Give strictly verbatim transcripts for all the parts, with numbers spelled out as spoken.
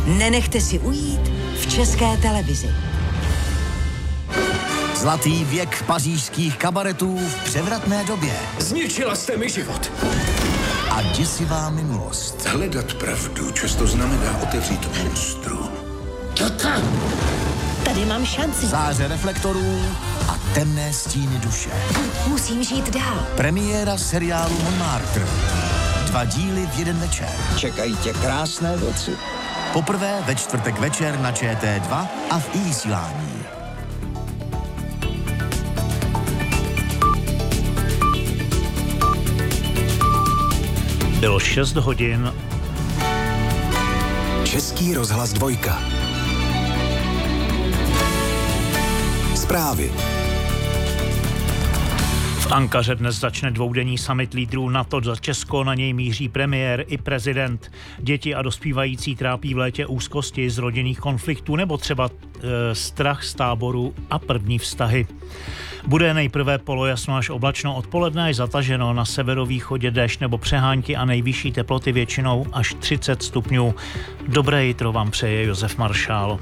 nenechte si ujít v České televizi. Zlatý věk pařížských kabaretů v převratné době. Zničila jste mi život. A děsivá minulost. Hledat pravdu často znamená otevřít monstru. Tady mám šanci. Záře reflektorů a temné stíny duše. Musím žít dál. Premiéra seriálu Montmartre. Dva díly v jeden večer. Čekají tě krásné věci. Poprvé ve čtvrtek večer na Č T dva a v iVysílání. Bylo šest hodin. Český rozhlas dvojka. Zprávy. V Ankaře dnes začne dvoudenní summit lídrů NATO. Za Česko na něj míří premiér i prezident. Děti a dospívající trápí v létě úzkosti z rodinných konfliktů nebo třeba e, strach z táboru a první vztahy. Bude nejprve polojasno až oblačno, odpoledne až zataženo, na severovýchodě déšť nebo přehánky a nejvyšší teploty většinou až třicet stupňů. Dobré jitro vám přeje Josef Maršál.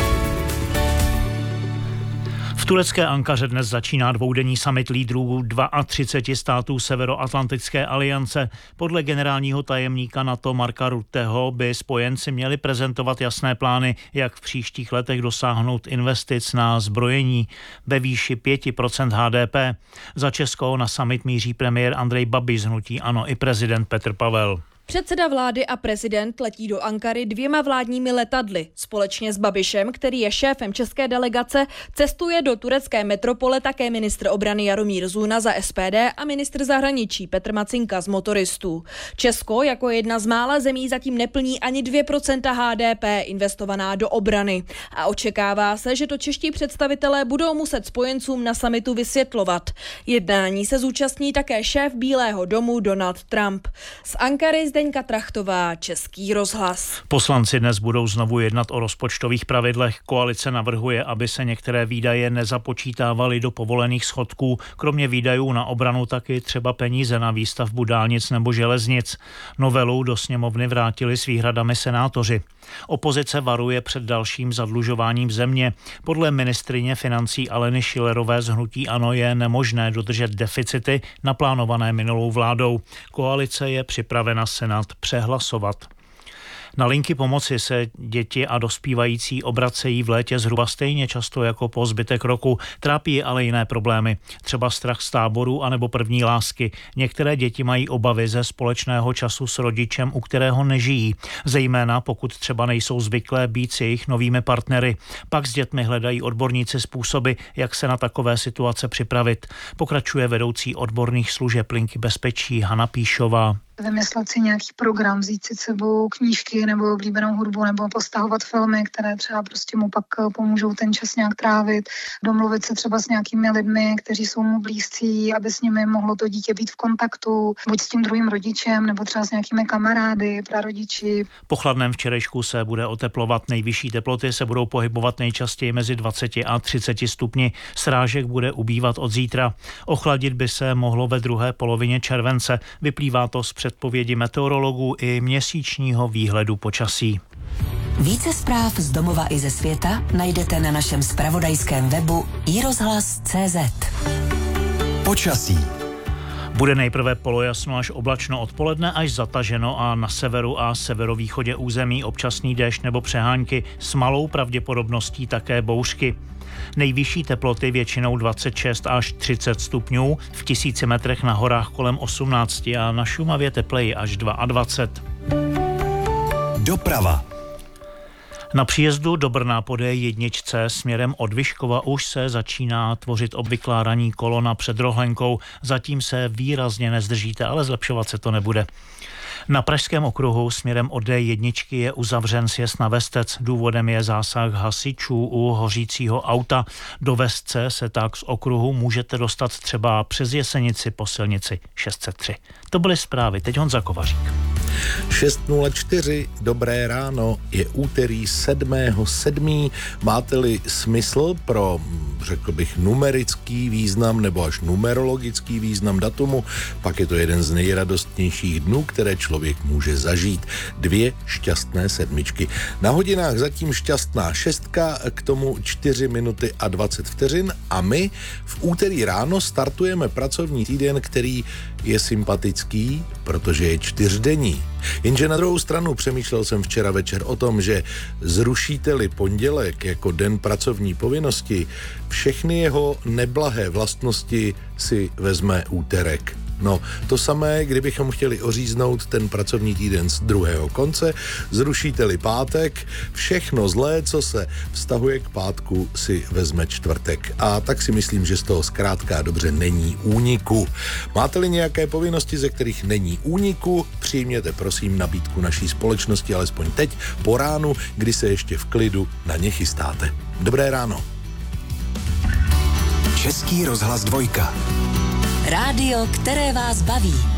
V turecké Ankaře dnes začíná dvoudenní summit lídrů třiceti dvou států Severoatlantické aliance. Podle generálního tajemníka NATO Marka Rutteho by spojenci měli prezentovat jasné plány, jak v příštích letech dosáhnout investic na zbrojení ve výši pět procent H D P. Za Česko na summit míří premiér Andrej Babiš z hnutí ANO i prezident Petr Pavel. Předseda vlády a prezident letí do Ankary dvěma vládními letadly. Společně s Babišem, který je šéfem české delegace, cestuje do turecké metropole také ministr obrany Jaromír Zuna za S P D a ministr zahraničí Petr Macinka z Motoristů. Česko jako jedna z mála zemí zatím neplní ani dvě procenta H D P investovaná do obrany. A očekává se, že to čeští představitelé budou muset spojencům na summitu vysvětlovat. Jednání se zúčastní také šéf Bílého domu Donald Trump. Z Ankary Zdeňka Trachtová, Český rozhlas. Poslanci dnes budou znovu jednat o rozpočtových pravidlech. Koalice navrhuje, aby se některé výdaje nezapočítávaly do povolených schodků. Kromě výdajů na obranu taky třeba peníze na výstavbu dálnic nebo železnic. Novelu do sněmovny vrátili s výhradami senátoři. Opozice varuje před dalším zadlužováním země. Podle ministryně financí Aleny Schillerové z hnutí ANO je nemožné dodržet deficity naplánované minulou vládou. Koalice je připravena Senát přehlasovat. Na linky pomoci se děti a dospívající obracejí v létě zhruba stejně často jako po zbytek roku. Trápí ale jiné problémy, třeba strach z táboru anebo první lásky. Některé děti mají obavy ze společného času s rodičem, u kterého nežijí, zejména pokud třeba nejsou zvyklé být s jejich novými partnery. Pak s dětmi hledají odborníci způsoby, jak se na takové situace připravit. Pokračuje vedoucí odborných služeb linky bezpečí Hana Píšová. Vymyslet si nějaký program, vzít si sebou knížky nebo oblíbenou hudbu nebo postahovat filmy, které třeba prostě mu pak pomůžou ten čas nějak trávit, domluvit se třeba s nějakými lidmi, kteří jsou mu blízcí, aby s nimi mohlo to dítě být v kontaktu, buď s tím druhým rodičem nebo třeba s nějakými kamarády, prarodiči. Po chladném včerejšku se bude oteplovat, nejvyšší teploty se budou pohybovat nejčastěji mezi dvaceti a třiceti stupni. Srážek bude ubývat od zítra. Ochladit by se mohlo ve druhé polovině července. Vyplývá to z předpovědi meteorologů i měsíčního výhledu počasí. Více zpráv z domova i ze světa najdete na našem zpravodajském webu i rozhlas tečka cé zet. Počasí. Bude nejprve polojasno až oblačno odpoledne až zataženo a na severu a severovýchodě území občasný déšť nebo přehánky s malou pravděpodobností také bouřky. Nejvyšší teploty většinou dvacet šest až třicet stupňů, v tisíci metrech na horách kolem osmnáct a na Šumavě tepleji až dvacet dva. Doprava. Na příjezdu do Brna po D jedna směrem od Vyškova už se začíná tvořit obvyklá ranní kolona před Rohlenkou. Zatím se výrazně nezdržíte, ale zlepšovat se to nebude. Na Pražském okruhu směrem od D jedna je uzavřen sjezd na Vestec. Důvodem je zásah hasičů u hořícího auta. Do Vestce se tak z okruhu můžete dostat třeba přes Jesenici po silnici šest set tři. To byly zprávy. Teď Honza Kovařík. šest nula čtyři, dobré ráno, je úterý sedmého sedmého Máte-li smysl pro řekl bych, numerický význam nebo až numerologický význam datumu, pak je to jeden z nejradostnějších dnů, které člověk může zažít. Dvě šťastné sedmičky. Na hodinách zatím šťastná šestka, k tomu čtyři minuty a dvacet vteřin a my v úterý ráno startujeme pracovní týden, který je sympatický, protože je čtyřdenní. Jenže na druhou stranu přemýšlel jsem včera večer o tom, že zrušíte-li pondělek jako den pracovní povinnosti, všechny jeho neblahé vlastnosti si vezme úterek. No, to samé, kdybychom chtěli oříznout ten pracovní týden z druhého konce, zrušíte-li pátek, všechno zlé, co se vztahuje k pátku, si vezme čtvrtek. A tak si myslím, že z toho zkrátka dobře není úniku. Máte-li nějaké povinnosti, ze kterých není úniku, přijměte prosím nabídku naší společnosti, alespoň teď, po ránu, kdy se ještě v klidu na ně chystáte. Dobré ráno. Český rozhlas dvojka. Rádio, které vás baví.